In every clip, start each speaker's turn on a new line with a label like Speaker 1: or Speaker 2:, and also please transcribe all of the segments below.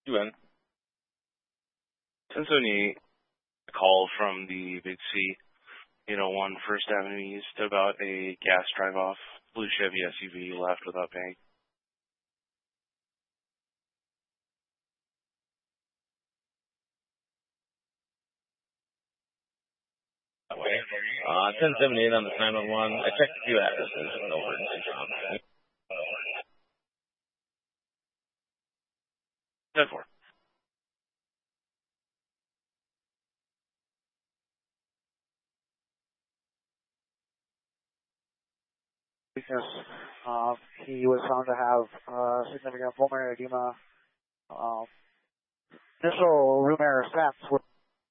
Speaker 1: You in.
Speaker 2: 1078, a call from the Big C, 1 First Avenue East about a gas drive-off. Blue Chevy SUV left without paying.
Speaker 1: Okay. 1078 on the 911. I checked a few addresses. No emergency found.
Speaker 2: 10-4.
Speaker 3: He was found to have significant pulmonary edema. Initial room air stats were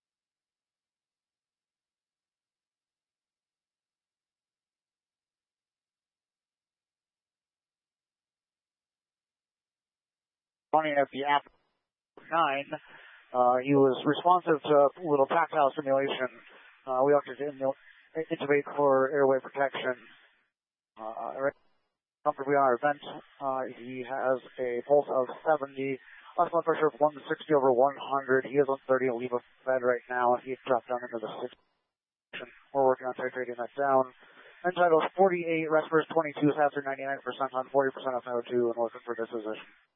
Speaker 3: running at the app 9. He was responsive to a little tactile stimulation. We opted to intubate for airway protection. Comfortably on our vent. He has a pulse of 70, blood pressure of 160/100. He is on 30 and leave a bed right now. He dropped down into the 6. We're working on titrating that down. Vent vitals 48, respirators 22, sats are 99% on 40% of NO2 and working for disposition.